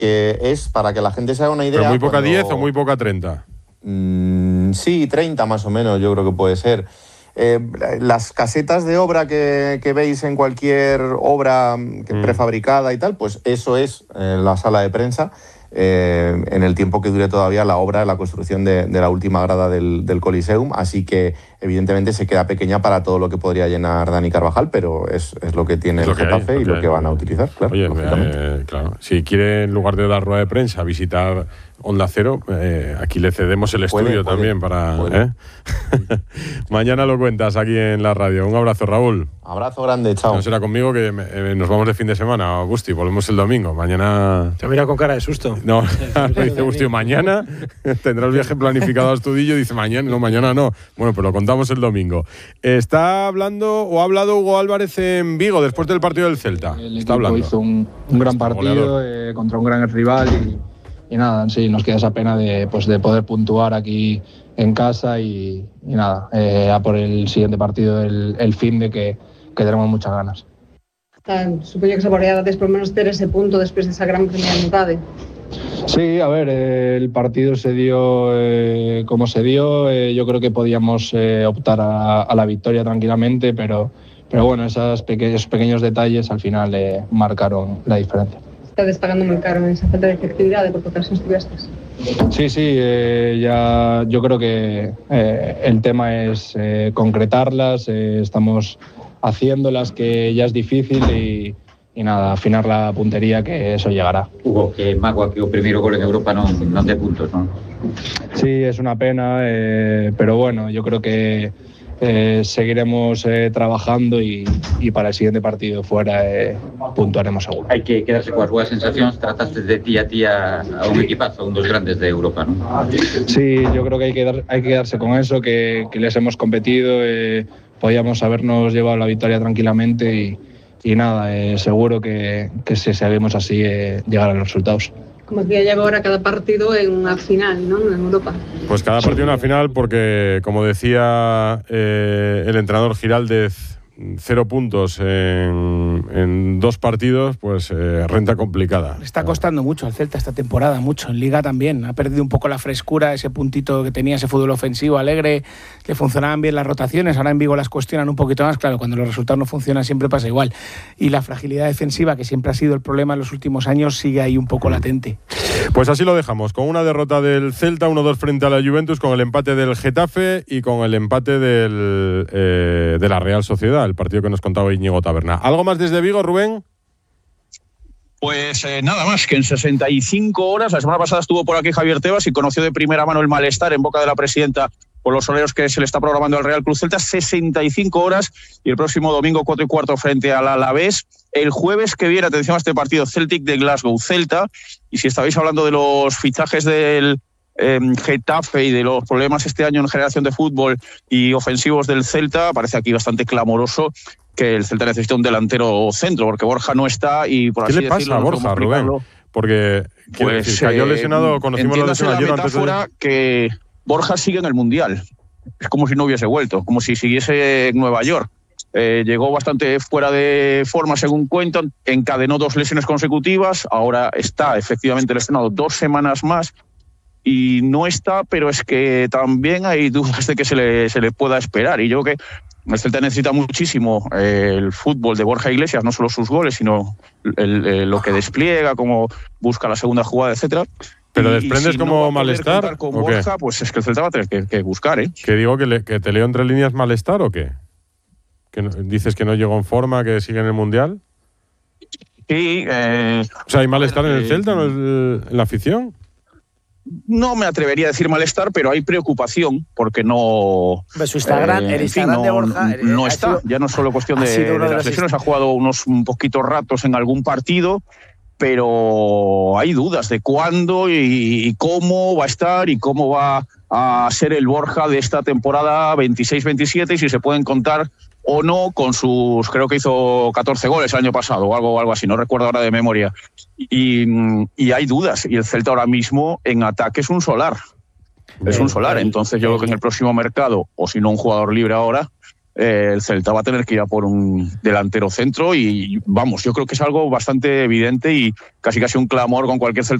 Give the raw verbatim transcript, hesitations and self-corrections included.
que es, para que la gente se haga una idea... ¿Pero muy poca cuando... diez o muy poca treinta? Mm, sí, treinta más o menos, yo creo que puede ser. Eh, las casetas de obra que, que veis en cualquier obra que mm. prefabricada y tal, pues eso es eh, la sala de prensa, eh, en el tiempo que dure todavía la obra, la construcción de, de la última grada del, del Coliseum, así que evidentemente se queda pequeña para todo lo que podría llenar Dani Carvajal, pero es, es lo que tiene el Getafe y lo que van a utilizar, claro. Oye, eh, claro, si quiere en lugar de dar rueda de prensa visitar Onda Cero, eh, aquí le cedemos el puede, estudio puede, también para... puede. ¿eh? Mañana lo cuentas aquí en la radio. Un abrazo, Raúl. Abrazo grande, chao. No será conmigo que me, eh, nos vamos de fin de semana, Augusti, volvemos el domingo. Mañana... Te mira con cara de susto. No, dice Augusti, mañana tendrá el viaje planificado a Astudillo, dice mañana, no, mañana no. Bueno, pues lo contamos el domingo. Está hablando, o ha hablado Hugo Álvarez en Vigo, después del partido del Celta. El Está hablando. Hizo un, un gran partido eh, contra un gran rival y... Y nada, sí, nos queda esa pena de, pues, de poder puntuar aquí en casa y, y nada, eh, a por el siguiente partido el, el fin de que, que tenemos muchas ganas. Supongo que se podría por lo menos tener ese punto después de esa gran primera mitad. Sí, a ver, eh, el partido se dio eh, como se dio. Eh, yo creo que podíamos eh, optar a, a la victoria tranquilamente, pero, pero bueno, esos pequeños, pequeños detalles al final eh, marcaron la diferencia. Estás pagando muy caro en esa falta de efectividad por pocas estudiastes. Sí, sí, eh, ya yo creo que eh, el tema es eh, concretarlas, eh, estamos haciéndolas, que ya es difícil y, y nada, afinar la puntería, que eso llegará. Hugo, que Magua, que o primeiro gol en Europa non, non de puntos, non? Sí, es una pena, eh, pero bueno, yo creo que Eh, seguiremos eh, trabajando y, y para el siguiente partido fuera eh, puntuaremos seguro. Hai que quedarse coas boas sensacións, trataste de tía a tía a un equipazo, un dos grandes de Europa, ¿no? Sí, yo creo que hay que, dar, hay que quedarse con eso, que, que les hemos competido, eh, podíamos habernos llevado la victoria tranquilamente y, y nada, eh, seguro que, que si seguimos así eh, llegar a los resultados. Como que llega ahora cada partido en una final, ¿no? En Europa. Pues cada partido en una final porque, como decía eh, el entrenador Giraldez, cero puntos en, en dos partidos, pues eh, renta complicada. Le está costando mucho al Celta esta temporada, mucho. En Liga también. Ha perdido un poco la frescura, ese puntito que tenía, ese fútbol ofensivo alegre, le funcionaban bien las rotaciones. Ahora en Vigo las cuestionan un poquito más. Claro, cuando los resultados no funcionan siempre pasa igual. Y la fragilidad defensiva, que siempre ha sido el problema en los últimos años, sigue ahí un poco latente. Pues así lo dejamos, con una derrota del Celta, uno dos frente a la Juventus, con el empate del Getafe y con el empate del, eh, de la Real Sociedad, el partido que nos contaba Íñigo Taberna. ¿Algo más desde Vigo, Rubén? Pues eh, nada más, que en sesenta y cinco horas, la semana pasada estuvo por aquí Javier Tebas y conoció de primera mano el malestar en boca de la presidenta por los soleros que se le está programando al Real Club Celta. Sesenta y cinco horas y el próximo domingo cuatro y cuarto frente al Alavés. El jueves que viene, atención a este partido, Celtic de Glasgow, Celta. Y si estabais hablando de los fichajes del eh, Getafe y de los problemas este año en generación de fútbol y ofensivos del Celta, parece aquí bastante clamoroso que el Celta necesita un delantero centro, porque Borja no está y por así decirlo... ¿Qué le pasa a Borja, Rubén? Porque pues, decir, cayó lesionado, eh, conocimos la lesión ayer antes de... que Borja sigue en el Mundial. Es como si no hubiese vuelto, como si siguiese en Nueva York. Eh, llegó bastante fuera de forma, según cuentan, encadenó dos lesiones consecutivas, ahora está efectivamente lesionado dos semanas más y no está, pero es que también hay dudas de que se le, se le pueda esperar. Y yo creo que el Celta necesita muchísimo eh, el fútbol de Borja Iglesias, no solo sus goles, sino el, el, lo que despliega, cómo busca la segunda jugada, etcétera. ¿Pero desprendes si como no malestar? Con Borja, pues es que el Celta va a tener que, que buscar, ¿eh? ¿Que digo que, le, que te leo entre líneas malestar o qué? ¿Que no, dices que no llegó en forma, que sigue en el Mundial? Sí. Eh, o sea, ¿hay malestar ver, en el Celta, eh, en la afición? No me atrevería a decir malestar, pero hay preocupación porque no... Su Instagram, eh, el Instagram fin, de Borja... No, no está, sido, ya no es solo cuestión de, de las lesiones, ha jugado unos un poquitos ratos en algún partido, pero hay dudas de cuándo y, y cómo va a estar y cómo va a ser el Borja de esta temporada veintiséis veintisiete y si se pueden contar o no con sus, creo que hizo catorce goles el año pasado o algo, algo así, no recuerdo ahora de memoria. Y, y hay dudas, y el Celta ahora mismo en ataque es un solar. Es un solar, entonces yo creo que en el próximo mercado, o si no un jugador libre ahora, eh, el Celta va a tener que ir a por un delantero centro y, vamos, yo creo que es algo bastante evidente y casi casi un clamor con cualquier Celta